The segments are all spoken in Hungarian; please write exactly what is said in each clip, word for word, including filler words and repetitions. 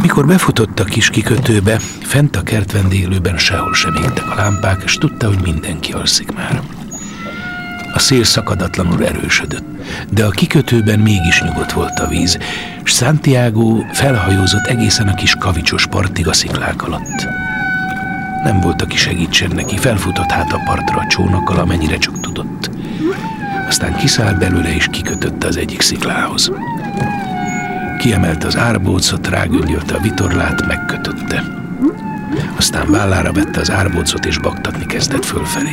Mikor befutott a kis kikötőbe, fent a kertvendéglőben sehol sem égtek a lámpák, és tudta, hogy mindenki alszik már. A szél szakadatlanul erősödött, de a kikötőben mégis nyugodt volt a víz, s Santiago felhajózott egészen a kis kavicsos partig a sziklák alatt. Nem volt, aki segítsen neki, felfutott hát a partra a csónakkal, amennyire csak tudott. Aztán kiszállt belőle és kikötötte az egyik sziklához. Kiemelte az árbócot, rágöngyölte a vitorlát, megkötötte. Aztán vállára vette az árbócot és baktatni kezdett fölfelé.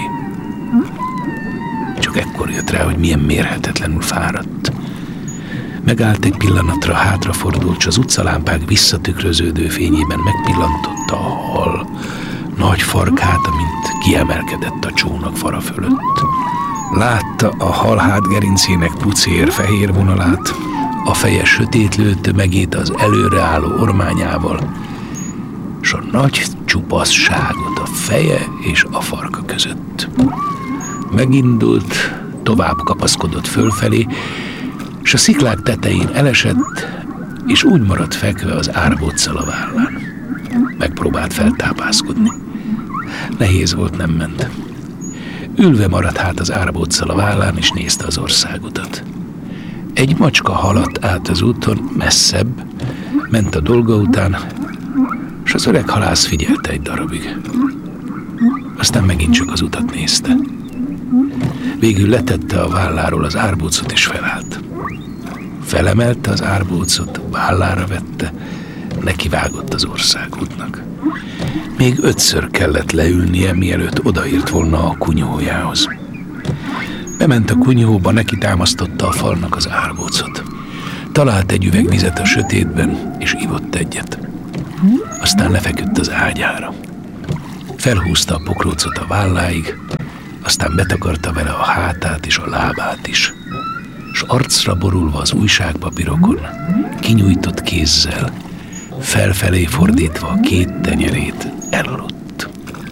Csak ekkor jött rá, hogy milyen mérhetetlenül fáradt. Megállt egy pillanatra, hátrafordult, s az utcalámpák visszatükröződő fényében megpillantotta a hal nagy farkát, amint kiemelkedett a csónak fara fölött. Látta a hal hátgerincének pucér fehér vonalát, a feje sötétlő tömegét az előreálló ormányával, s a nagy csupaszságot a feje és a farka között. Megindult, tovább kapaszkodott fölfelé, s a sziklák tetején elesett, és úgy maradt fekve az árbóccal a vállán. Megpróbált feltápászkodni. Nehéz volt, nem ment. Ülve maradt hát az árbóccal a vállán, és nézte az országutat. Egy macska haladt át az úton, messzebb, ment a dolga után, s az öreg halász figyelte egy darabig. Aztán megint csak az utat nézte. Végül letette a válláról az árbócot és felállt. Felemelte az árbócot, vállára vette, nekivágott az országútnak. Még ötször kellett leülnie, mielőtt odaért volna a kunyhójához. Bement a kunyhóba, neki támasztotta a falnak az árbócot. Talált egy üveg vizet a sötétben, és ivott egyet. Aztán lefeküdt az ágyára. Felhúzta a pokrócot a válláig, aztán betakarta vele a hátát és a lábát is, s arcra borulva az újságpapírokon, kinyújtott kézzel, felfelé fordítva a két tenyerét, elaludt.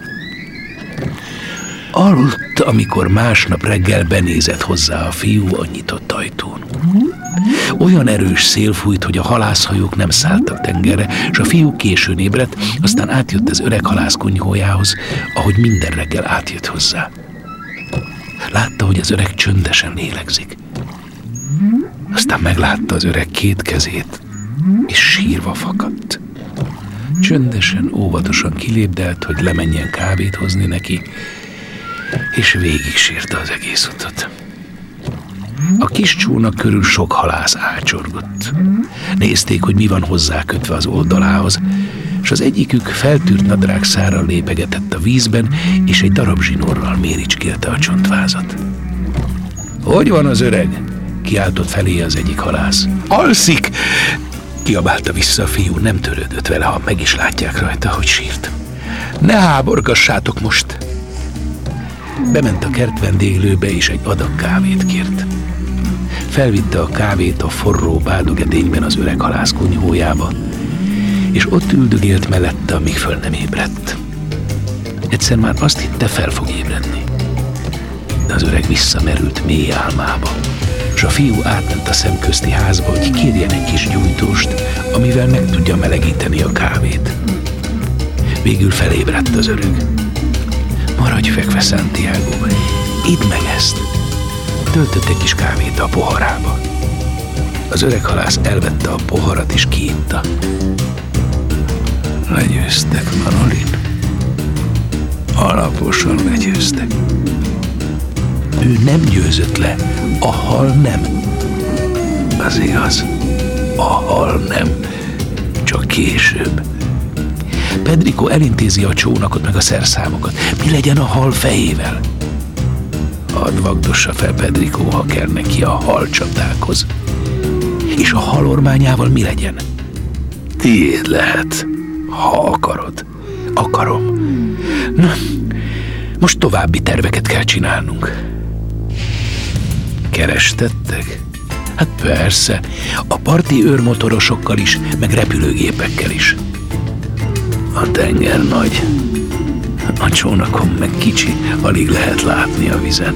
Aludt, amikor másnap reggel benézett hozzá a fiú a nyitott ajtón. Olyan erős szél fújt, hogy a halászhajók nem szálltak tengerre, s a fiú későn ébredt, aztán átjött az öreg halász kunyhójához, ahogy minden reggel átjött hozzá. Látta, hogy az öreg csöndesen lélegzik. Aztán meglátta az öreg két kezét, és sírva fakadt. Csöndesen, óvatosan kilépdelt, hogy lemenjen kávét hozni neki, és végig sírta az egész utat. A kis csónak körül sok halász ácsorgott. Nézték, hogy mi van hozzá kötve az oldalához, és az egyikük feltűrt nadrág szárral lépegetett a vízben, és egy darab zsinórral méricskélte a csontvázat. Hogy van az öreg? Kiáltott felé az egyik halász. Alszik! Kiabálta vissza a fiú, nem törődött vele, ha meg is látják rajta, hogy sírt. Ne háborgassátok most! Bement a kertvendéglőbe, és egy adag kávét kért. Felvitte a kávét a forró bádogedényben az öreg halász kunyhójába, és ott üldögélt mellette, amíg föl nem ébredt. Egyszer már azt hitte, fel fog ébredni. De az öreg visszamerült mély álmába, és a fiú átment a szemközti házba, hogy kérjen egy kis gyújtóst, amivel meg tudja melegíteni a kávét. Végül felébredt az öreg. Maradj fekve, Santiago, idd meg ezt. Töltött egy kis kávét a poharába. Az öreg halász elvette a poharat és kiitta. Legyőztek, Manolin. Alaposan legyőztek. Ő nem győzött le, a hal nem. Az igaz, a hal nem, csak később. Pedrico elintézi a csónakot meg a szerszámokat. Mi legyen a hal fejével? Hadd vagdossa fel Pedrico, ha kell neki a hal csatákhoz. És a hal ormányával mi legyen? Tiéd lehet, ha akarod. Akarom. Na, most további terveket kell csinálnunk. Kerestettek? Hát persze, a parti őrmotorosokkal is, meg repülőgépekkel is. A tenger nagy, a csónakon meg kicsi, alig lehet látni a vizen.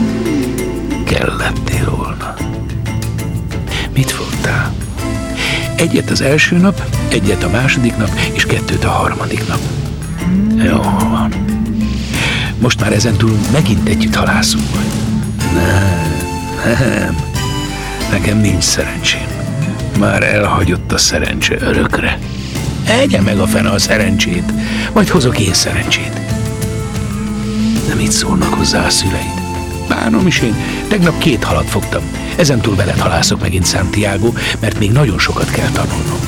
Kellettél volna. Mit fogtál? Egyet az első nap, egyet a második nap, és kettőt a harmadik nap. Jó van. Most már ezentúl megint együtt halászunk majd. Nem, nem. Nekem nincs szerencsém. Már elhagyott a szerencse örökre. Egye meg a fene a szerencsét, majd hozok én szerencsét. De mit szólnak hozzá a szüleid? Bánom is én. Tegnap két halat fogtam. Ezentúl veled halászok megint, Santiago, mert még nagyon sokat kell tanulnom.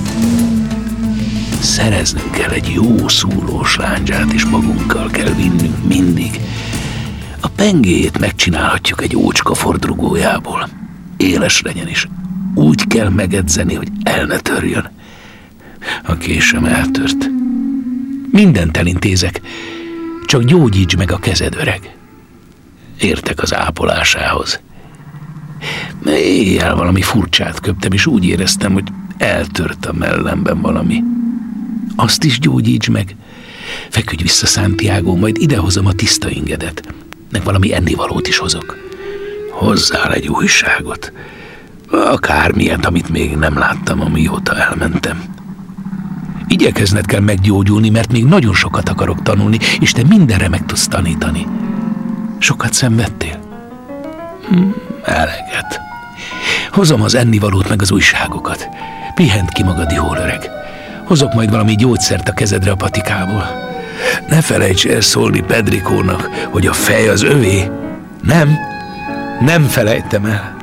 Szereznünk kell egy jó szúrós lándzsát, és magunkkal kell vinnünk mindig. A pengéjét megcsinálhatjuk egy ócska fordrugójából. Éles legyen is. Úgy kell megedzeni, hogy el ne törjön. A késem eltört. Mindent elintézek, csak gyógyíts meg a kezed, öreg. Értek az ápolásához. Éjjel valami furcsát köptem, és úgy éreztem, hogy eltört a mellemben valami. Azt is gyógyíts meg. Feküdj vissza, Santiago, majd idehozom a tiszta ingedet. Meg valami ennivalót is hozok. Hozzál egy újságot. Akármilyet, amit még nem láttam, amióta elmentem. Igyekezned kell meggyógyulni, mert még nagyon sokat akarok tanulni, és te mindenre meg tudsz tanítani. Sokat szenvedtél? Hm, eleget. Hozom az ennivalót meg az újságokat. Pihent ki magad jól, öreg. Hozok majd valami gyógyszert a kezedre a patikából. Ne felejts el szólni Pedricónak, hogy a fej az övé. Nem, nem felejtem el.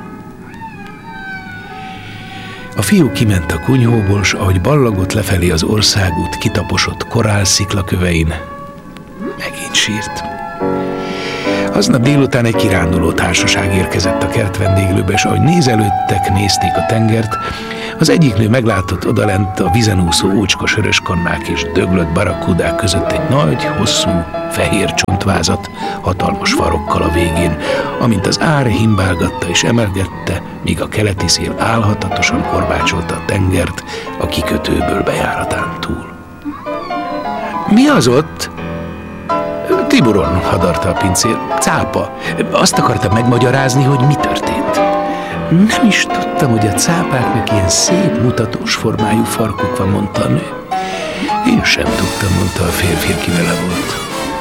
A fiú kiment a kunyhóból, s ahogy ballagott lefelé az országút kitaposott korálsziklakövein, megint sírt. Aznap délután egy kiránduló társaság érkezett a kert vendéglőbe, és ahogy nézelődtek, nézték a tengert, az egyik nő meglátott odalent a vízen úszó ócska söröskannák és döglött barakudák között egy nagy, hosszú, fehér csontvázat, hatalmas farokkal a végén, amint az ár himbálgatta és emelgette, míg a keleti szél álhatatosan korbácsolta a tengert a kikötőből bejáratán túl. Mi az ott? Tiburon, hadarta a pincér. Cápa. Azt akartam megmagyarázni, hogy mi történt. Nem is tudtam, hogy a cápáknak ilyen szép, mutatós formájú farkuk van, mondta a nő. Én sem tudtam, mondta a férfi, aki vele volt.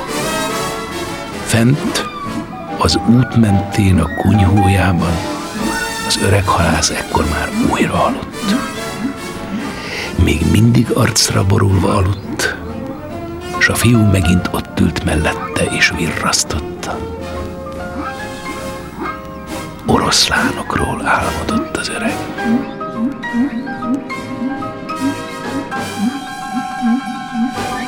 Fent, az út mentén, a kunyhójában az öreg halász ekkor már újra aludt. Még mindig arcra borulva aludt, s a fiú megint ott ült mellette és virrasztotta. Oroszlánokról álmodott az öreg.